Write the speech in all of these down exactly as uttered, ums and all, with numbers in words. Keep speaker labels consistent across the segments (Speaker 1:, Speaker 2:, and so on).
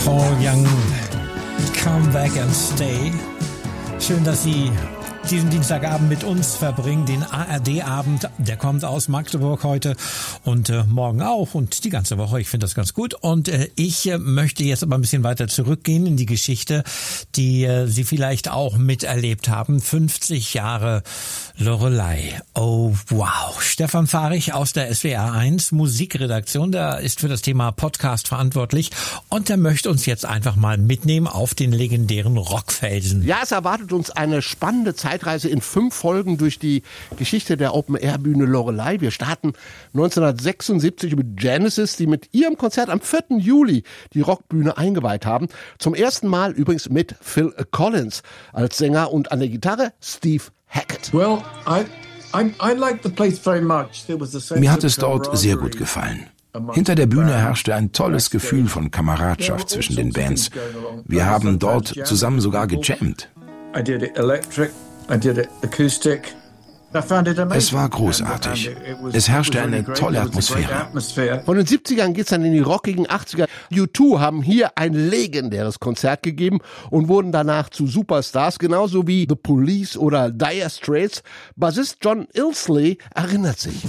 Speaker 1: Paul Young, Come Back and Stay. Schön, dass Sie diesen Dienstagabend mit uns verbringen, den A R D-Abend. Der kommt aus Magdeburg heute und äh, morgen auch und die ganze Woche. Ich finde das ganz gut. Und äh, ich äh, möchte jetzt aber ein bisschen weiter zurückgehen in die Geschichte, die äh, Sie vielleicht auch miterlebt haben. fünfzig Jahre Loreley. Oh, wow. Stefan Fahrig aus der S W R eins Musikredaktion, der ist für das Thema Podcast verantwortlich und der möchte uns jetzt einfach mal mitnehmen auf den legendären Rockfelsen.
Speaker 2: Ja, es erwartet uns eine spannende Zeitreise in fünf Folgen durch die Geschichte der Open-Air-Bühne Loreley. Wir starten neunzehnhundertsechsundsiebzig mit Genesis, die mit ihrem Konzert am vierten Juli die Rockbühne eingeweiht haben. Zum ersten Mal übrigens mit Phil Collins als Sänger und an der Gitarre Steve Hackett.
Speaker 3: Well, I, I, I liked the place very much. There was a sense
Speaker 4: Mir hat es dort sehr gut gefallen. Hinter der Bühne herrschte ein tolles Gefühl von Kameradschaft zwischen den Bands. Wir haben dort zusammen sogar gejammt.
Speaker 3: I did it electric, I did it acoustic.
Speaker 4: Es war großartig. Es herrschte eine tolle Atmosphäre.
Speaker 2: Von den siebzigern geht's dann in die rockigen achtziger. U zwei haben hier ein legendäres Konzert gegeben und wurden danach zu Superstars, genauso wie The Police oder Dire Straits. Bassist John Illsley erinnert sich.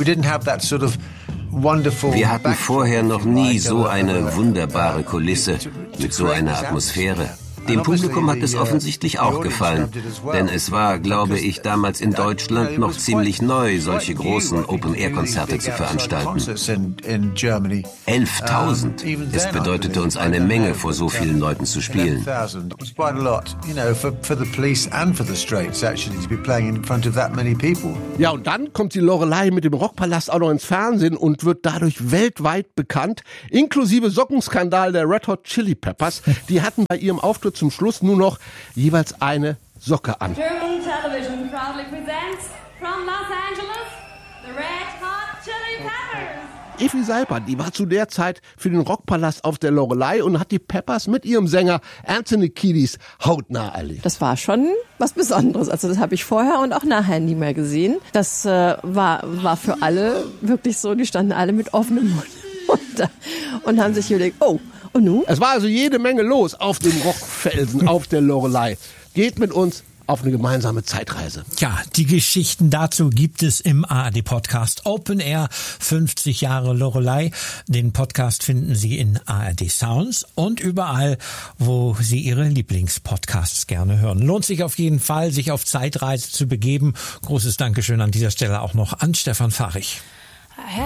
Speaker 5: Wir hatten vorher noch nie so eine wunderbare Kulisse mit so einer Atmosphäre. Dem Publikum hat es offensichtlich auch gefallen, denn es war, glaube ich, damals in Deutschland noch ziemlich neu, solche großen Open-Air-Konzerte zu veranstalten. elftausend. Es bedeutete uns eine Menge, vor so vielen Leuten zu spielen.
Speaker 2: Ja, und dann kommt die Loreley mit dem Rockpalast auch noch ins Fernsehen und wird dadurch weltweit bekannt, inklusive Sockenskandal der Red Hot Chili Peppers. Die hatten bei ihrem Auftritt zum Schluss nur noch jeweils eine Socke an.
Speaker 6: German television proudly presents from Los Angeles the Red Hot Chili Peppers.
Speaker 2: Effi Seipert, die war zu der Zeit für den Rockpalast auf der Loreley und hat die Peppers mit ihrem Sänger Anthony Kiedis hautnah erlebt.
Speaker 7: Das war schon was Besonderes. Also das habe ich vorher und auch nachher nie mehr gesehen. Das äh, war, war für alle wirklich so, die standen alle mit offenem Mund und, und haben sich überlegt, oh, und nun?
Speaker 2: Es war also jede Menge los auf dem Rockfelsen, auf der Loreley. Geht mit uns auf eine gemeinsame Zeitreise.
Speaker 1: Ja, die Geschichten dazu gibt es im A R D-Podcast Open Air fünfzig Jahre Loreley. Den Podcast finden Sie in A R D Sounds und überall, wo Sie Ihre Lieblingspodcasts gerne hören. Lohnt sich auf jeden Fall, sich auf Zeitreise zu begeben. Großes Dankeschön an dieser Stelle auch noch an Stefan Fahrig.